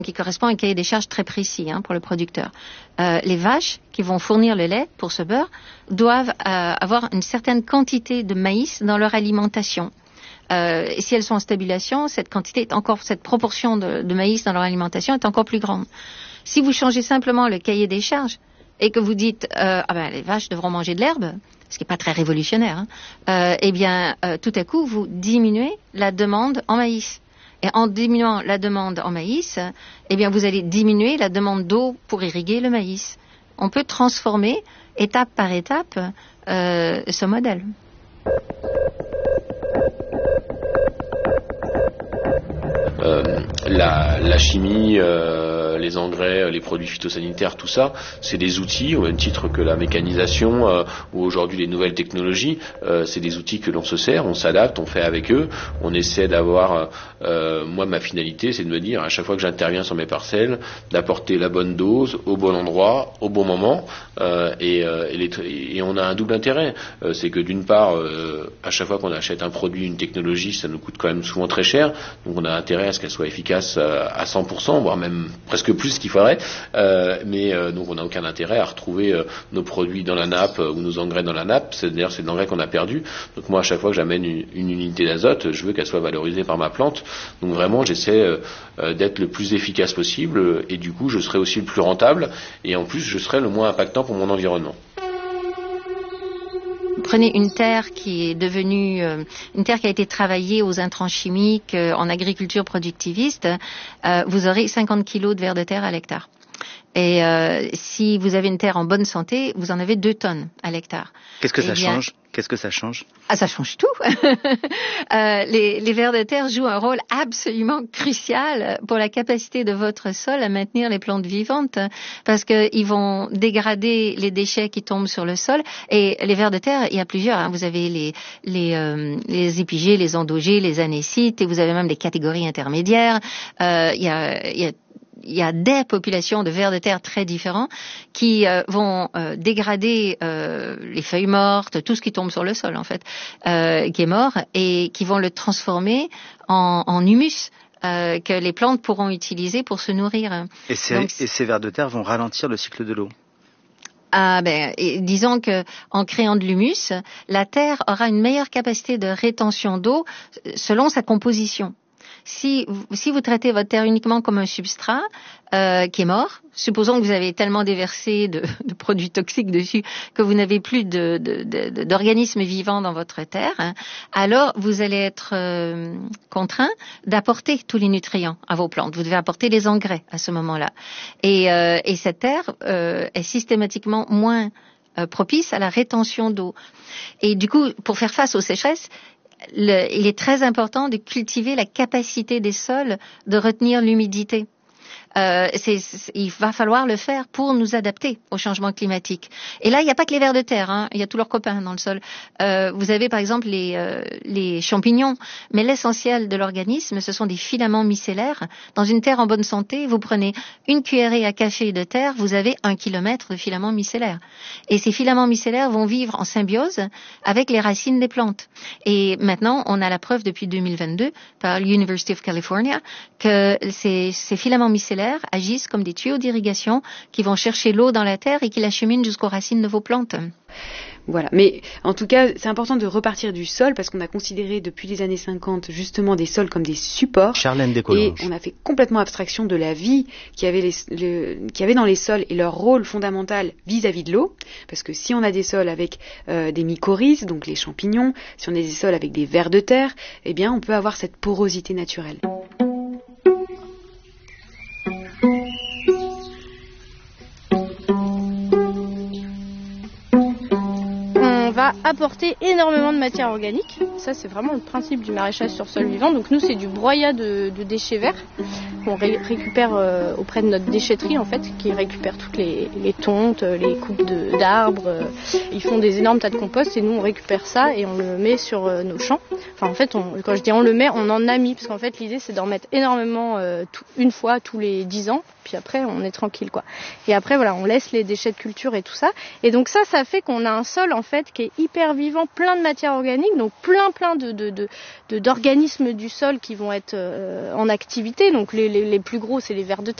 qui correspond à un cahier des charges très précis pour le producteur. Les vaches qui vont fournir le lait pour ce beurre doivent avoir une certaine quantité de maïs dans leur alimentation. Et si elles sont en stabulation, cette proportion de maïs dans leur alimentation est encore plus grande. Si vous changez simplement le cahier des charges et que vous dites les vaches devront manger de l'herbe, ce qui n'est pas très révolutionnaire, tout à coup vous diminuez la demande en maïs. Et en diminuant la demande en maïs, vous allez diminuer la demande d'eau pour irriguer le maïs. On peut transformer étape par étape ce modèle. La chimie, les engrais, les produits phytosanitaires, tout ça, c'est des outils au même titre que la mécanisation ou aujourd'hui les nouvelles technologies. C'est des outils que l'on se sert, on s'adapte, on fait avec eux, on essaie d'avoir. Moi, ma finalité, c'est de me dire à chaque fois que j'interviens sur mes parcelles, d'apporter la bonne dose au bon endroit, au bon moment, et on a un double intérêt. C'est que d'une part, à chaque fois qu'on achète un produit, une technologie, ça nous coûte quand même souvent très cher, donc on a intérêt à ce qu'elle soit efficace à 100%, voire même presque plus qu'il faudrait, donc on n'a aucun intérêt à retrouver nos produits dans la nappe ou nos engrais dans la nappe, c'est-à-dire c'est de l'engrais qu'on a perdu. Donc moi à chaque fois que j'amène une unité d'azote, je veux qu'elle soit valorisée par ma plante, donc vraiment j'essaie d'être le plus efficace possible et du coup je serai aussi le plus rentable et en plus je serai le moins impactant pour mon environnement. Prenez une terre qui est devenue une terre qui a été travaillée aux intrants chimiques en agriculture productiviste, vous aurez 50 kilos de vers de terre à l'hectare. Et si vous avez une terre en bonne santé, vous en avez 2 tonnes à l'hectare. Qu'est-ce que ça change ? Qu'est-ce que ça change ? Ça change tout. Les vers de terre jouent un rôle absolument crucial pour la capacité de votre sol à maintenir les plantes vivantes, parce qu'ils vont dégrader les déchets qui tombent sur le sol. Et les vers de terre, il y a plusieurs. Vous avez les épigées, les endogées, les anécites, et vous avez même des catégories intermédiaires. Il y a des populations de vers de terre très différents qui vont dégrader les feuilles mortes, tout ce qui tombe sur le sol en fait, qui est mort, et qui vont le transformer en humus que les plantes pourront utiliser pour se nourrir. Et ces vers de terre vont ralentir le cycle de l'eau. Disons que en créant de l'humus, la terre aura une meilleure capacité de rétention d'eau selon sa composition. Si vous traitez votre terre uniquement comme un substrat qui est mort, supposons que vous avez tellement déversé de produits toxiques dessus que vous n'avez plus d'organismes vivants dans votre terre, alors vous allez être contraint d'apporter tous les nutriments à vos plantes. Vous devez apporter les engrais à ce moment-là. Et cette terre est systématiquement moins propice à la rétention d'eau. Et du coup, pour faire face aux sécheresses, il est très important de cultiver la capacité des sols de retenir l'humidité. Il va falloir le faire pour nous adapter au changement climatique. Et là, il n'y a pas que les vers de terre, il y a tous leurs copains dans le sol. Vous avez par exemple les champignons, mais l'essentiel de l'organisme, ce sont des filaments micellaires. Dans une terre en bonne santé, vous prenez une cuillerée à café de terre, vous avez 1 kilomètre de filaments micellaires. Et ces filaments micellaires vont vivre en symbiose avec les racines des plantes. Et maintenant, on a la preuve depuis 2022 par l'University of California que ces filaments micellaires agissent comme des tuyaux d'irrigation qui vont chercher l'eau dans la terre et qui l'acheminent jusqu'aux racines de vos plantes. Voilà, mais en tout cas, c'est important de repartir du sol parce qu'on a considéré depuis les années 50 justement des sols comme des supports. Charlène Descollanges. Et on a fait complètement abstraction de la vie qu'il y avait dans les sols et leur rôle fondamental vis-à-vis de l'eau. Parce que si on a des sols avec des mycorhizes, donc les champignons, si on a des sols avec des vers de terre, eh bien on peut avoir cette porosité naturelle. On va apporter énormément de matière organique. Ça, c'est vraiment le principe du maraîchage sur sol vivant. Donc nous, c'est du broyat de déchets verts qu'on récupère auprès de notre déchetterie, en fait, qui récupère toutes les tontes, les coupes d'arbres. Ils font des énormes tas de compost et nous, on récupère ça et on le met sur nos champs. Enfin, en fait, quand je dis on le met, on en a mis, parce qu'en fait, l'idée, c'est d'en mettre énormément une fois tous les 10 ans. Puis après, on est tranquille, quoi. Et après, voilà, on laisse les déchets de culture et tout ça. Et donc ça fait qu'on a un sol, en fait, qui est hyper vivant, plein de matière organique, donc plein d'organismes du sol qui vont être en activité. Donc les les plus gros, c'est les vers de terre.